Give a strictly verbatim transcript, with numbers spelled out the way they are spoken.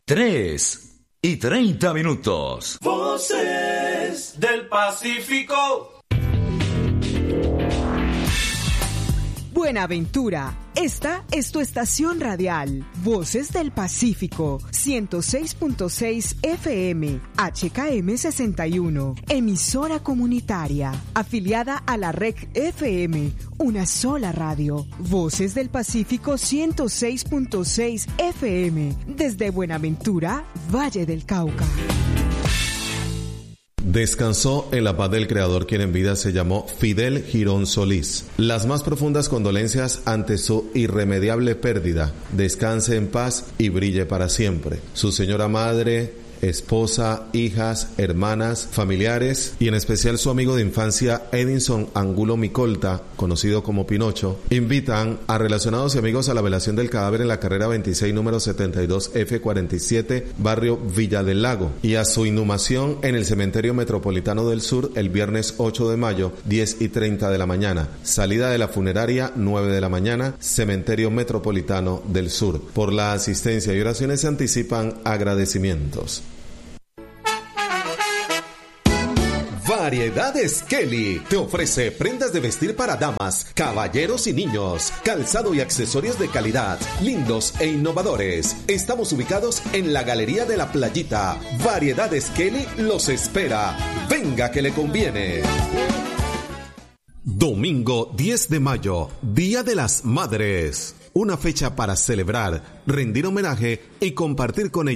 tres y treinta minutos. Voces del Pacífico. Buenaventura, esta es tu estación radial, Voces del Pacífico, ciento seis punto seis F M, H K M sesenta y uno, emisora comunitaria, afiliada a la R E C F M, una sola radio, Voces del Pacífico ciento seis punto seis F M, desde Buenaventura, Valle del Cauca. Descansó en la paz del Creador, quien en vida se llamó Fidel Girón Solís. Las más profundas condolencias ante su irremediable pérdida. Descanse en paz y brille para siempre. Su señora madre, esposa, hijas, hermanas, familiares y en especial su amigo de infancia Edinson Angulo Micolta, conocido como Pinocho, invitan a relacionados y amigos a la velación del cadáver en la carrera veintiséis número setenta y dos F cuarenta y siete, barrio Villa del Lago, y a su inhumación en el Cementerio Metropolitano del Sur el viernes ocho de mayo, diez y treinta de la mañana. Salida de la funeraria nueve de la mañana, Cementerio Metropolitano del Sur. Por la asistencia y oraciones se anticipan agradecimientos. Variedades Kelly te ofrece prendas de vestir para damas, caballeros y niños, calzado y accesorios de calidad, lindos e innovadores. Estamos ubicados en la Galería de la Playita. Variedades Kelly los espera. Venga que le conviene. Domingo diez de mayo, Día de las Madres. Una fecha para celebrar, rendir homenaje y compartir con ellos